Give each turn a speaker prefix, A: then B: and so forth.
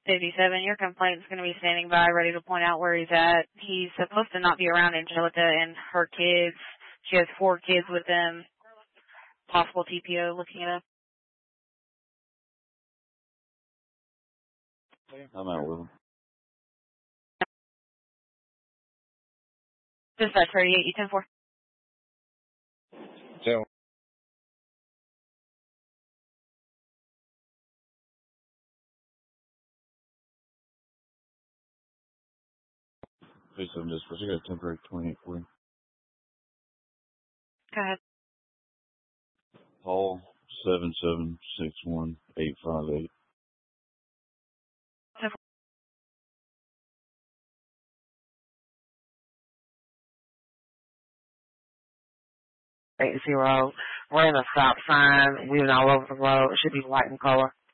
A: 57, your complaint's going to be standing by, ready to point out where he's at. He's supposed to not be around Angelica and her kids. She has 4 kids with them. Possible TPO, looking it up.
B: I'm out with him.
A: Dispatch 38, you 10-4.
B: Tell 37 dispatch. I got a temporary 28 for you.
A: Go ahead.
B: Paul 7761858.
A: 10-4.
C: Running a stop sign, wheeling all over the road. It should be white in color.